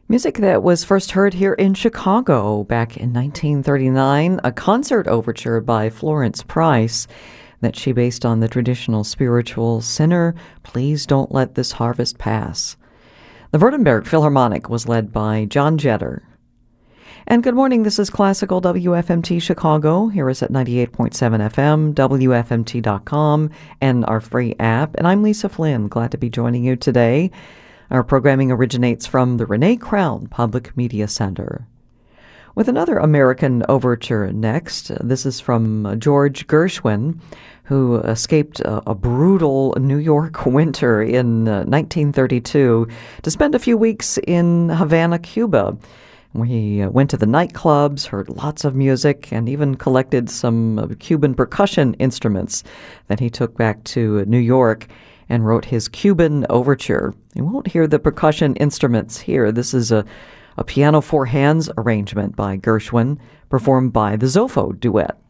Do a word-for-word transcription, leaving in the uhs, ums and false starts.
Music that was first heard here in Chicago back in nineteen thirty-nine, a concert overture by Florence Price that she based on the traditional spiritual Sinner, Please Don't Let This Harvest Pass. The Württemberg Philharmonic was led by John Jetter. And good morning, this is Classical W F M T Chicago. Here is at ninety-eight point seven F M, W F M T dot com, and our free app. And I'm Lisa Flynn, glad to be joining you today. Our programming originates from the Renee Crown Public Media Center. With another American overture next, this is from George Gershwin, who escaped a, a brutal New York winter in uh, nineteen thirty-two to spend a few weeks in Havana, Cuba. He went to the nightclubs, heard lots of music, and even collected some Cuban percussion instruments that he took back to New York and wrote his Cuban overture. You won't hear the percussion instruments here. This is a, a piano four hands arrangement by Gershwin, performed by the Zopho Duet.